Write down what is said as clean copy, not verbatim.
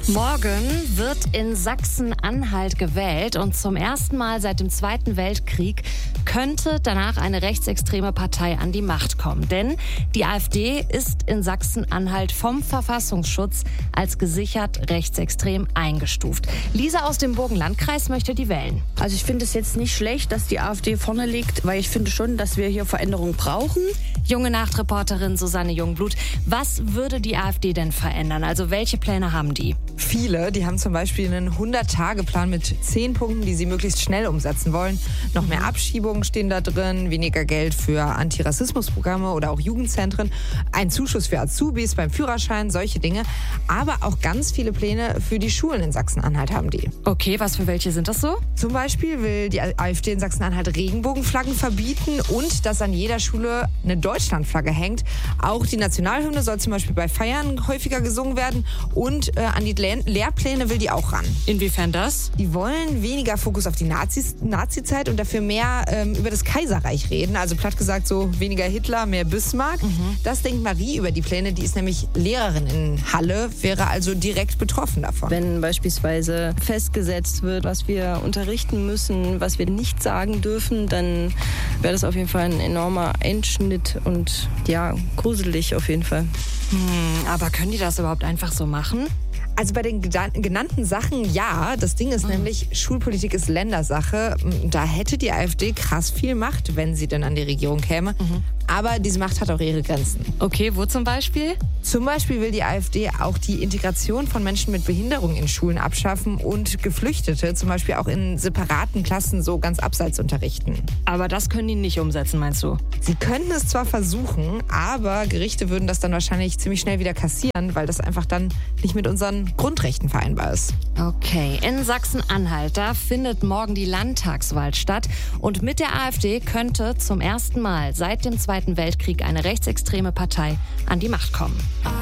Morgen wird in Sachsen-Anhalt gewählt und zum ersten Mal seit dem Zweiten Weltkrieg könnte danach eine rechtsextreme Partei an die Macht kommen. Denn die AfD ist in Sachsen-Anhalt vom Verfassungsschutz als gesichert rechtsextrem eingestuft. Lisa aus dem Burgenlandkreis möchte die wählen. Also ich finde es jetzt nicht schlecht, dass die AfD vorne liegt, weil ich finde schon, dass wir hier Veränderungen brauchen. Junge Nachtreporterin Susanne Jungblut, was würde die AfD denn verändern? Also welche Pläne haben die? Viele, die haben zum Beispiel einen 100-Tage-Plan mit 10 Punkten, die sie möglichst schnell umsetzen wollen. Noch mehr Abschiebungen stehen da drin, weniger Geld für Antirassismusprogramme oder auch Jugendzentren, ein Zuschuss für Azubis beim Führerschein, solche Dinge. Aber auch ganz viele Pläne für die Schulen in Sachsen-Anhalt haben die. Okay, was für welche sind das so? Zum Beispiel will die AfD in Sachsen-Anhalt Regenbogenflaggen verbieten und dass an jeder Schule eine Deutschlandflagge hängt. Auch die Nationalhymne soll zum Beispiel bei Feiern häufiger gesungen werden und an die Lehrpläne will die auch ran. Inwiefern das? Die wollen weniger Fokus auf die Nazi-Zeit und dafür mehr über das Kaiserreich reden. Also platt gesagt so weniger Hitler, mehr Bismarck. Das denkt Marie über die Pläne. Die ist nämlich Lehrerin in Halle, wäre also direkt betroffen davon. Wenn beispielsweise festgesetzt wird, was wir unterrichten müssen, was wir nicht sagen dürfen, dann wäre das auf jeden Fall ein enormer Einschnitt und ja, gruselig auf jeden Fall. Aber können die das überhaupt einfach so machen? Also bei den genannten Sachen ja. Das Ding ist nämlich, Schulpolitik ist Ländersache. Da hätte die AfD krass viel Macht, wenn sie denn an die Regierung käme. Aber diese Macht hat auch ihre Grenzen. Okay, wo zum Beispiel? Zum Beispiel will die AfD auch die Integration von Menschen mit Behinderung in Schulen abschaffen und Geflüchtete zum Beispiel auch in separaten Klassen so ganz abseits unterrichten. Aber das können die nicht umsetzen, meinst du? Sie könnten es zwar versuchen, aber Gerichte würden das dann wahrscheinlich ziemlich schnell wieder kassieren, weil das einfach dann nicht mit unseren Grundrechten vereinbar ist. Okay, in Sachsen-Anhalt, da findet morgen die Landtagswahl statt. Und mit der AfD könnte zum ersten Mal seit dem Zweiten Weltkrieg eine rechtsextreme Partei an die Macht kommen.